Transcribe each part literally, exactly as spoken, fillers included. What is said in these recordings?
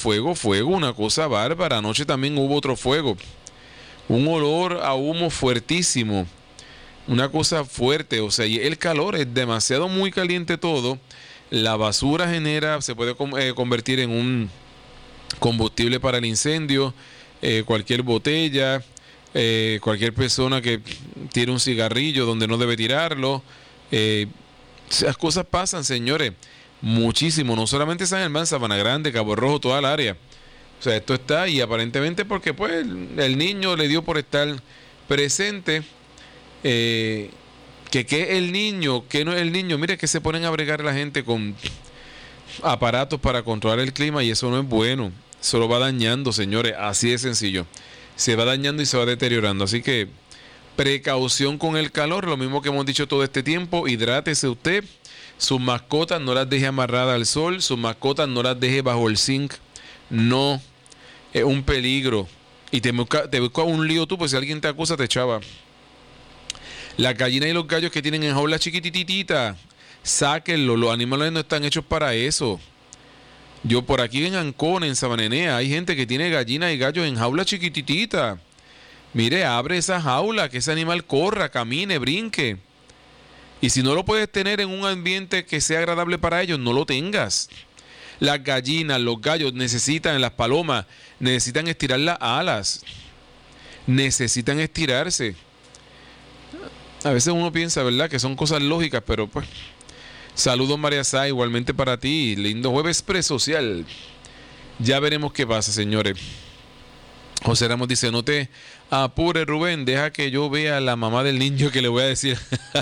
fuego, fuego, una cosa bárbara. Anoche también hubo otro fuego. Un olor a humo fuertísimo. Una cosa fuerte, o sea, y el calor es demasiado muy caliente todo. La basura genera, se puede eh, convertir en un combustible para el incendio. Eh, cualquier botella, eh, cualquier persona que tire un cigarrillo donde no debe tirarlo. Eh, esas cosas pasan, señores, muchísimo. No solamente San Germán, Sabana Grande, Cabo Rojo, toda el área. O sea, esto está y aparentemente porque pues el niño le dio por estar presente. Eh, que qué es el niño, que no es el niño. Mire que se ponen a bregar la gente con aparatos para controlar el clima y eso no es bueno. Eso lo va dañando, señores, así de sencillo. Se va dañando y se va deteriorando. Así que precaución con el calor, lo mismo que hemos dicho todo este tiempo. Hidrátese usted. Sus mascotas no las deje amarradas al sol. Sus mascotas no las deje bajo el zinc. No, es un peligro. Y te busca, te busca un lío tú, pues si alguien te acusa, te echaba. Las gallinas y los gallos que tienen en jaulas chiquitititas, sáquenlo. Los animales no están hechos para eso. Yo por aquí en Ancona, en Sabanenea, hay gente que tiene gallinas y gallos en jaulas chiquitititas. Mire, abre esa jaula, que ese animal corra, camine, brinque. Y si no lo puedes tener en un ambiente que sea agradable para ellos, no lo tengas. Las gallinas, los gallos necesitan, las palomas, necesitan estirar las alas. Necesitan estirarse. A veces uno piensa, ¿verdad?, que son cosas lógicas, pero pues... Saludos, María Sá, igualmente para ti. Lindo jueves presocial. Ya veremos qué pasa, señores. José Ramos dice, no te apures, Rubén, deja que yo vea a la mamá del niño que le voy a decir.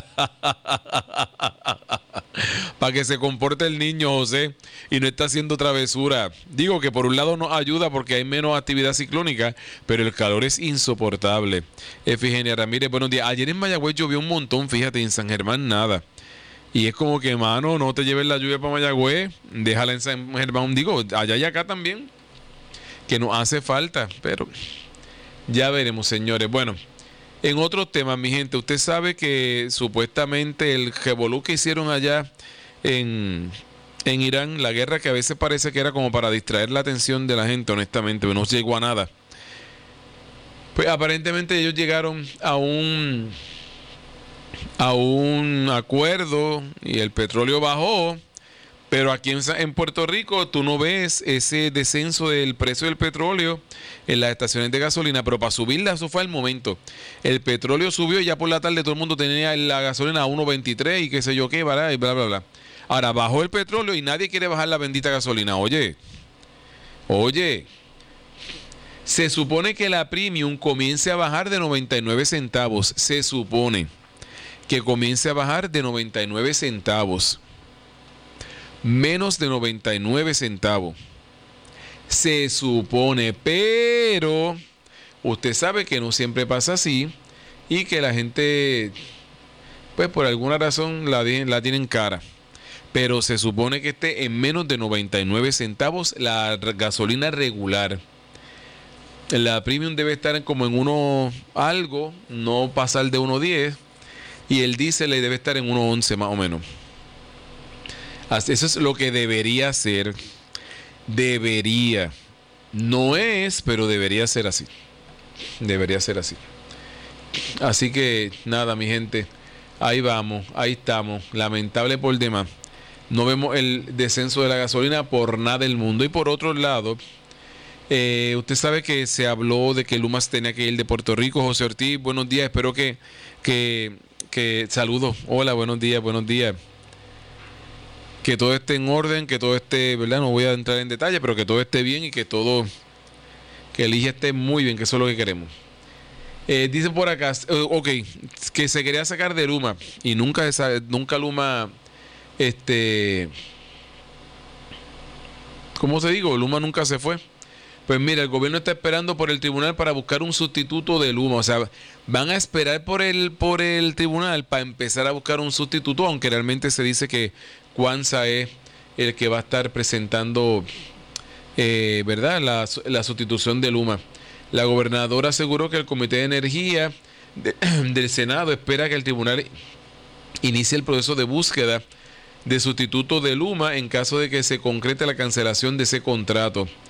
Para que se comporte el niño, José, y no está haciendo travesura. Digo que por un lado nos ayuda porque hay menos actividad ciclónica, pero el calor es insoportable. Efigenia Ramírez, buenos días. Ayer en Mayagüez llovió un montón, fíjate, en San Germán nada. Y es como que, mano, no te lleves la lluvia para Mayagüez, déjala en San Germán. Digo, allá y acá también, que nos hace falta, pero ya veremos, señores. Bueno, en otros temas, mi gente, usted sabe que supuestamente el revolú que hicieron allá en, en Irán, la guerra que a veces parece que era como para distraer la atención de la gente, honestamente, pero no llegó a nada. Pues aparentemente ellos llegaron a un... a un acuerdo y el petróleo bajó, pero aquí en, en Puerto Rico tú no ves ese descenso del precio del petróleo en las estaciones de gasolina, pero para subirla eso fue al momento. El petróleo subió y ya por la tarde todo el mundo tenía la gasolina a uno veintitrés y qué sé yo qué, ¿verdad? Y bla, bla, bla. Ahora bajó el petróleo y nadie quiere bajar la bendita gasolina. Oye, oye, se supone que la premium comience a bajar de noventa y nueve centavos, se supone que comience a bajar de noventa y nueve centavos. Menos de noventa y nueve centavos. Se supone, pero usted sabe que no siempre pasa así y que la gente, pues por alguna razón la, la tienen cara. Pero se supone que esté en menos de noventa y nueve centavos la gasolina regular. La premium debe estar como en uno algo, no pasar de uno diez. Y el diésel debe estar en uno once más o menos. Eso es lo que debería ser. Debería. No es, pero debería ser así. Debería ser así. Así que nada, mi gente. Ahí vamos, ahí estamos. Lamentable por demás. No vemos el descenso de la gasolina por nada del mundo. Y por otro lado, eh, usted sabe que se habló de que Lumas tenía que ir de Puerto Rico. José Ortiz, buenos días. Espero que... que que saludos, hola, buenos días, buenos días. Que todo esté en orden, que todo esté, ¿verdad? No voy a entrar en detalle, pero que todo esté bien y que todo, que el I G esté muy bien, que eso es lo que queremos. Eh, dicen por acá, uh, ok, que se quería sacar de Luma y nunca, nunca Luma, este, ¿cómo se digo? Luma nunca se fue. Pues mira, el gobierno está esperando por el tribunal para buscar un sustituto de Luma. O sea, van a esperar por el, por el tribunal para empezar a buscar un sustituto, aunque realmente se dice que Cuanza es el que va a estar presentando, eh, ¿verdad?, la, la sustitución de Luma. La gobernadora aseguró que el Comité de Energía de, del Senado espera que el tribunal inicie el proceso de búsqueda de sustituto de Luma en caso de que se concrete la cancelación de ese contrato.